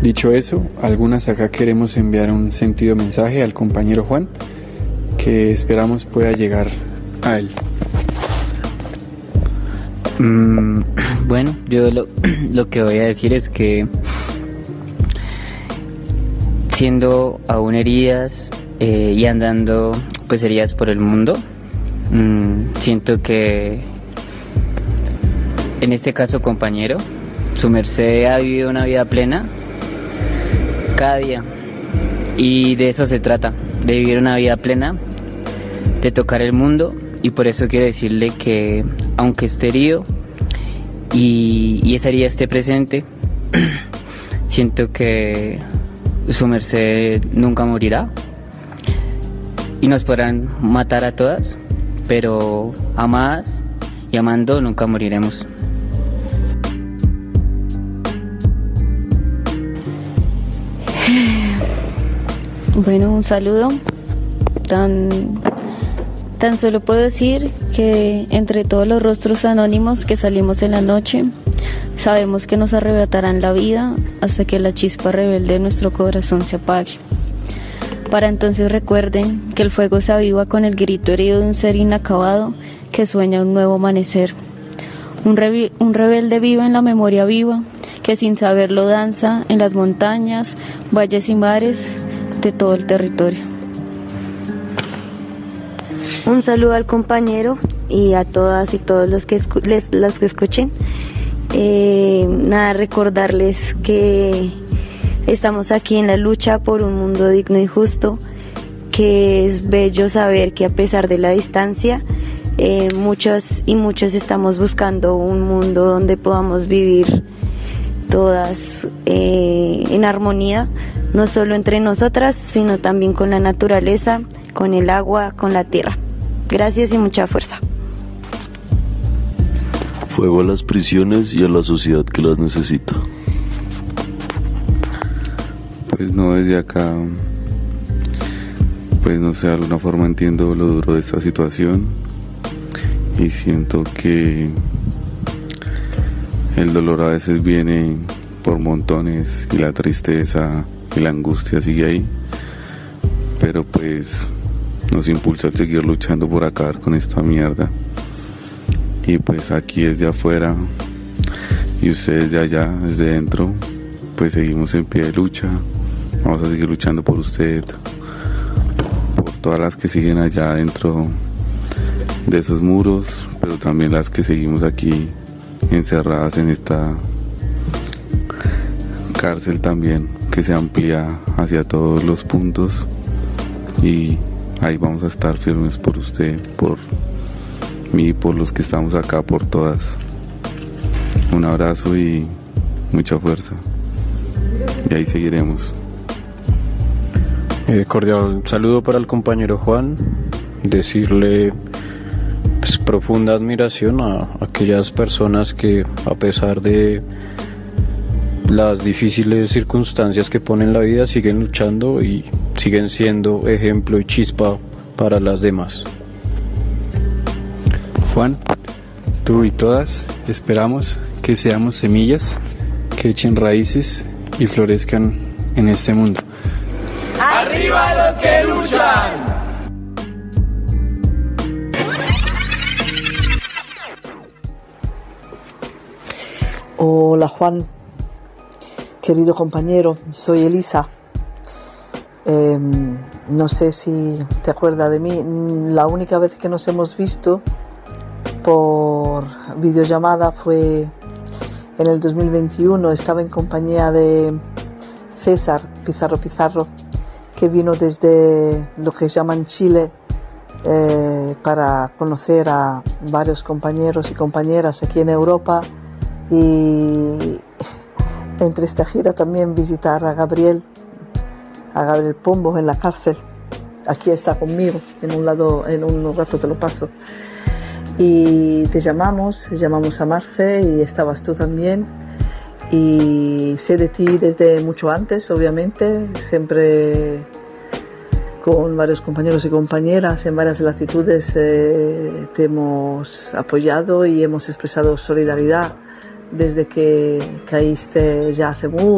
Dicho eso, algunas acá queremos enviar un sentido mensaje al compañero Juan, que esperamos pueda llegar a él. Bueno, yo lo que voy a decir es que siendo aún heridas y andando pues heridas por el mundo, siento que en este caso, compañero, su merced ha vivido una vida plena cada día, y de eso se trata, de vivir una vida plena, de tocar el mundo. Y por eso quiero decirle que aunque esté herido y esa herida esté presente, siento que su merced nunca morirá, y nos podrán matar a todas, pero amadas y amando nunca moriremos. Bueno, un saludo. Tan solo puedo decir que entre todos los rostros anónimos que salimos en la noche, sabemos que nos arrebatarán la vida hasta que la chispa rebelde de nuestro corazón se apague. Para entonces recuerden que el fuego se aviva con el grito herido de un ser inacabado que sueña un nuevo amanecer. Un rebelde vive en la memoria viva, que sin saberlo danza en las montañas, valles y mares de todo el territorio. Un saludo al compañero y a todas y todos los que las que escuchen. Recordarles que estamos aquí en la lucha por un mundo digno y justo, que es bello saber que a pesar de la distancia, muchos y muchos estamos buscando un mundo donde podamos vivir todas en armonía, no solo entre nosotras, sino también con la naturaleza, con el agua, con la tierra. Gracias y mucha fuerza. Fuego a las prisiones y a la sociedad que las necesita. Pues no, desde acá, pues no sé, de alguna forma entiendo lo duro de esta situación y siento que el dolor a veces viene por montones y la tristeza y la angustia sigue ahí, pero pues nos impulsa a seguir luchando por acabar con esta mierda. Y pues aquí desde afuera y ustedes de allá, desde dentro, pues seguimos en pie de lucha. Vamos a seguir luchando por usted, por todas las que siguen allá dentro de esos muros, pero también las que seguimos aquí encerradas en esta cárcel también, que se amplía hacia todos los puntos, y ahí vamos a estar firmes por usted, por mí, por los que estamos acá, por todas. Un abrazo y mucha fuerza, y ahí seguiremos. Cordial saludo para el compañero Juan, decirle pues, profunda admiración a aquellas personas que, a pesar de las difíciles circunstancias que ponen la vida, siguen luchando y siguen siendo ejemplo y chispa para las demás. Juan, tú y todas esperamos que seamos semillas que echen raíces y florezcan en este mundo. ¡Arriba los que luchan! Hola Juan, querido compañero, soy Elisa. No sé si te acuerdas de mí. La única vez que nos hemos visto por videollamada fue en el 2021. Estaba en compañía de César Pizarro, que vino desde lo que llaman Chile para conocer a varios compañeros y compañeras aquí en Europa, y entre esta gira también visitar a Gabriel Pombo en la cárcel. Aquí está conmigo, en un rato te lo paso. Y llamamos a Marce, y estabas tú también, y sé de ti desde mucho antes, obviamente, siempre con varios compañeros y compañeras en varias latitudes te hemos apoyado y hemos expresado solidaridad desde que caíste ya hace mucho.